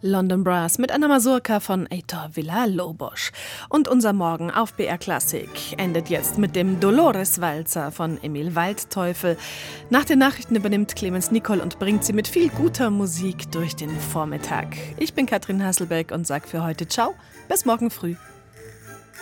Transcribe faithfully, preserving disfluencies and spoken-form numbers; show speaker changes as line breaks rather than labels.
London Brass mit einer Mazurka von Heitor Villa-Lobos. Und unser Morgen auf B R Klassik endet jetzt mit dem Dolores-Walzer von Emil Waldteufel. Nach den Nachrichten übernimmt Clemens Nicol und bringt sie mit viel guter Musik durch den Vormittag. Ich bin Katrin Hasselbeck und sage für heute Ciao, bis morgen früh.